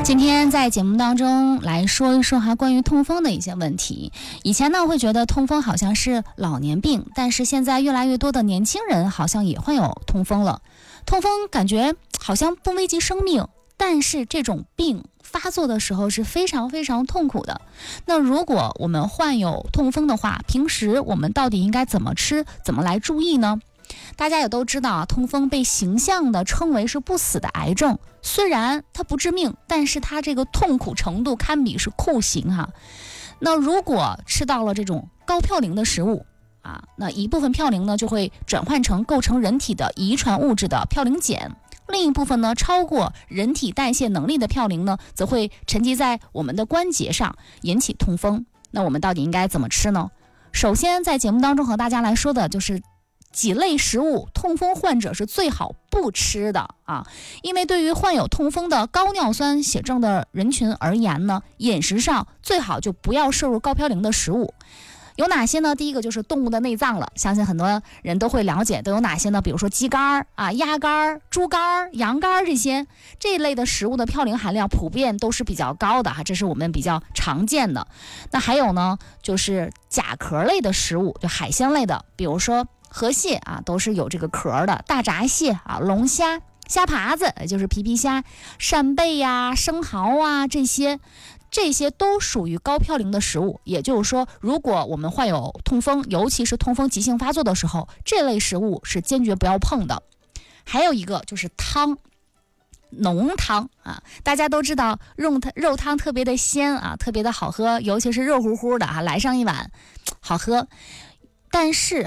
今天在节目当中来说一说关于痛风的一些问题。以前呢会觉得痛风好像是老年病，但是现在越来越多的年轻人好像也患有痛风了。痛风感觉好像不危及生命，但是这种病发作的时候是非常非常痛苦的。那如果我们患有痛风的话，平时我们到底应该怎么吃，怎么来注意呢？大家也都知道，痛风被形象的称为是不死的癌症，虽然它不致命，但是它这个痛苦程度堪比是酷刑哈。那如果吃到了这种高嘌呤的食物那一部分嘌呤呢就会转换成构成人体的遗传物质的嘌呤碱，另一部分呢超过人体代谢能力的嘌呤呢则会沉积在我们的关节上，引起痛风。那我们到底应该怎么吃呢？首先在节目当中和大家来说的就是几类食物痛风患者是最好不吃的因为对于患有痛风的高尿酸血症的人群而言呢，饮食上最好就不要摄入高嘌呤的食物。有哪些呢？第一个就是动物的内脏了，相信很多人都会了解，都有哪些呢？比如说鸡肝鸭肝、猪肝、羊肝这一类的食物的嘌呤含量普遍都是比较高的这是我们比较常见的。那还有呢，就是甲壳类的食物，就海鲜类的，比如说河蟹都是有这个壳的，大闸蟹龙虾、虾爬子，也就是皮皮虾、扇贝生蚝这些都属于高嘌呤的食物。也就是说，如果我们患有痛风，尤其是痛风急性发作的时候，这类食物是坚决不要碰的。还有一个就是汤，浓汤大家都知道肉汤特别的鲜特别的好喝，尤其是热乎乎的来上一碗好喝。但是